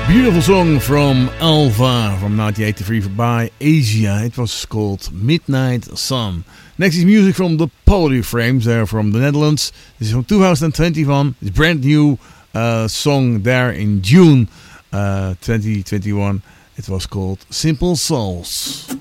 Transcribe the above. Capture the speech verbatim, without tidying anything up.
Beautiful song from Alva from nineteen eighty-three by Asia. It was called Midnight Sun. Next is music from the Polyrframes. They're from the Netherlands. This is from two thousand twenty-one. It's a brand new uh, song there in June uh, twenty twenty-one. It was called Simple Souls.